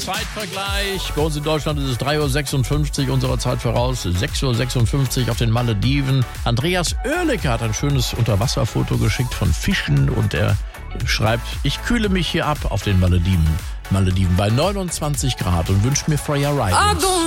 Zeitvergleich. Bei uns in Deutschland ist es 3.56 Uhr unserer Zeit voraus. 6.56 Uhr auf den Malediven. Andreas Oerlikon hat ein schönes Unterwasserfoto geschickt von Fischen und er schreibt, ich kühle mich hier ab auf den Malediven bei 29 Grad und wünsche mir Freya Ridings.